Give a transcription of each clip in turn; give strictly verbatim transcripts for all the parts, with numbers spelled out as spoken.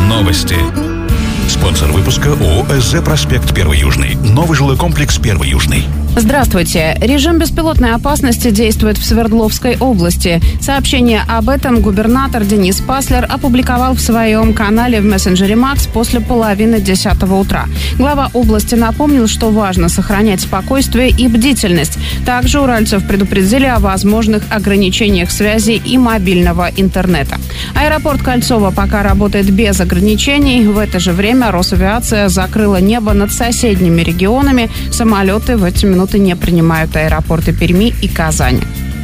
Новости. Спонсор выпуска ООО «СЗ Проспект Первый Южный». Новый жилой комплекс Первый Южный. Здравствуйте. Режим беспилотной опасности действует в Свердловской области. Сообщение об этом губернатор Денис Паслер опубликовал в своем канале в мессенджере Макс после половины десятого утра. Глава области напомнил, что важно сохранять спокойствие и бдительность. Также уральцев предупредили о возможных ограничениях связи и мобильного интернета. Аэропорт Кольцово пока работает без ограничений. В это же время Росавиация закрыла небо над соседними регионами. Самолеты в эти минуты не принимают аэропорты Перми и Казани.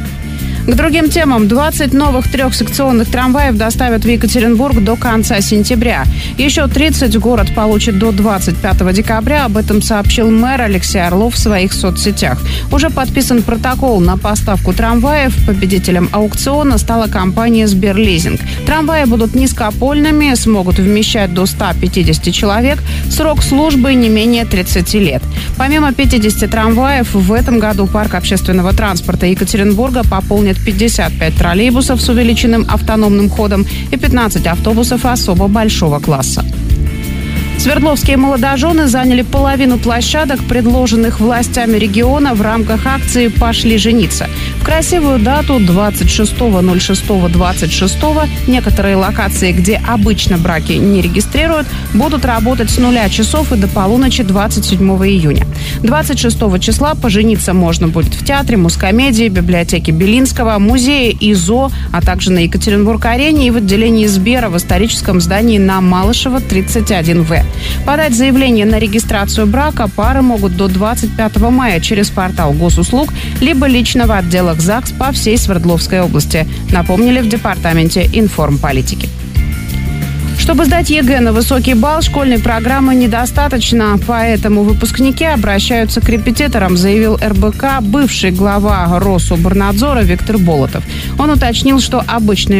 К другим темам. двадцать новых трехсекционных трамваев доставят в Екатеринбург до конца сентября. Еще тридцать город получит до двадцать пятого декабря. Об этом сообщил мэр Алексей Орлов в своих соцсетях. Уже подписан протокол на поставку трамваев. Победителем аукциона стала компания «Сберлизинг». Трамваи будут низкопольными, смогут вмещать до ста пятидесяти человек. Срок службы не менее тридцати лет. Помимо пятидесяти трамваев, в этом году парк общественного транспорта Екатеринбурга пополнит пятьдесят пять троллейбусов с увеличенным автономным ходом и пятнадцать автобусов особо большого класса. Свердловские молодожены заняли половину площадок, предложенных властями региона в рамках акции «Пошли жениться». В красивую дату двадцать шестого ноль шестого двадцать шестого некоторые локации, где обычно браки не регистрируют, будут работать с нуля часов и до полуночи двадцать седьмого июня. двадцать шестого числа пожениться можно будет в театре, мускомедии, библиотеке Белинского, музее ИЗО, а также на Екатеринбург-арене и в отделении Сбера в историческом здании на Малышева тридцать один вэ. Подать заявление на регистрацию брака пары могут до двадцать пятого мая через портал госуслуг, либо лично в отделах ЗАГС по всей Свердловской области, напомнили в департаменте информполитики. Чтобы сдать ЕГЭ на высокий балл, школьной программы недостаточно, поэтому выпускники обращаются к репетиторам, заявил эр бэ ка бывший глава Рособорнадзора Виктор Болотов. Он уточнил, что обычные